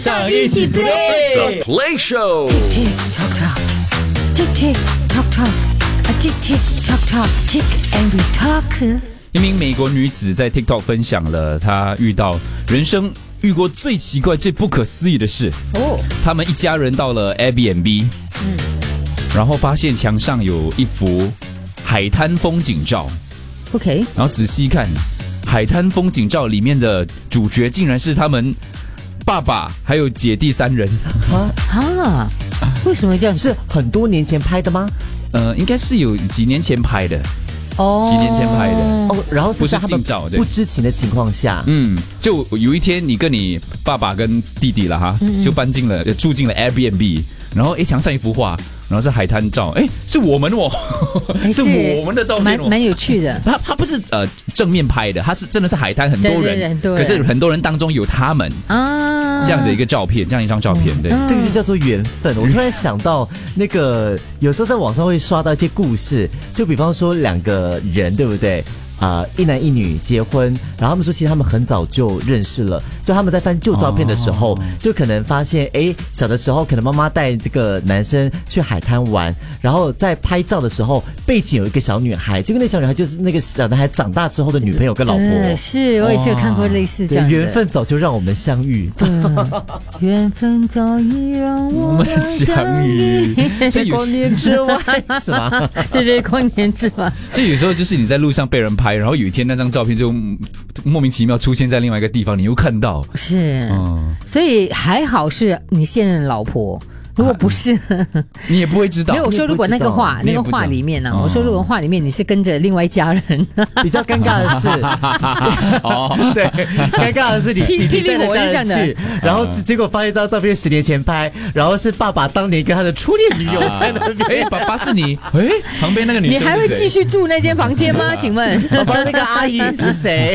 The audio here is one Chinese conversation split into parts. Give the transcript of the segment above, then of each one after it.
上一起 play The Play Show。 Tick tock tock, tick tick tock tock, a tick tick tock tock, tick and we talk. 一名美国女子在 TikTok 分享了她人生遇过最奇怪、最不可思议的事。他们一家人到了 Airbnb，然后发现墙上有一幅海滩风景照。 OK， 然后仔细一看，海滩风景照里面的主角竟然是他们爸爸还有姐弟三人。 啊，为什么这样子？ 是很多年前拍的吗？ 应该是有几年前拍的。几年前拍的哦，然后是在他们不是近照对不知情的情况下， 就有一天你跟你爸爸跟弟弟了哈，就住进了 Airbnb， 然后墙上一幅画，然后是海滩照，是我们哦，是我们的照片哦， 蛮有趣的。 他不是正面拍的，他是真的是海滩，很多人， 对可是很多人当中有他们这样的一个照片，这样一张照片，对， 这个就叫做缘分。我突然想到，那个有时候在网上会刷到一些故事，就比方说两个人，对不对？一男一女结婚，然后他们说其实他们很早就认识了，就他们在翻旧照片的时候，就可能发现小的时候可能妈妈带这个男生去海滩玩，然后在拍照的时候背景有一个小女孩，结果那小女孩就是那个小男孩长大之后的女朋友跟老婆。 是我也是有看过类似这样的。 缘分早就让我们相遇， 缘分早已让我们相遇。 在光年之外是吗？ 对，光年之外。 就有时候就是你在路上被人拍，然后有一天那张照片就莫名其妙出现在另外一个地方，你又看到。 是，所以还好是你现任老婆。如果不是， 你也不会知道。 没有，我说如果那个画里面呢，我说如果画里面你是跟着另外一家人， 比较尴尬的是，对，尴尬的是你带着家人去，然后结果发现一张照片10年前拍，然后是爸爸当年跟他的初恋女友在那边。 爸爸是你，旁边那个女生是谁？ 你还会继续住那间房间吗？请问， 爸爸那个阿姨是谁？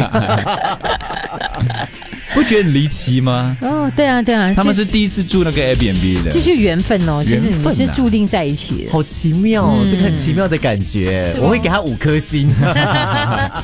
不觉得很离奇吗？ 对啊， 他们是第一次住那个 Airbnb 的， 这是缘分哦，就是你们是注定在一起的， 好奇妙，这个很奇妙的感觉，我会给他5颗星。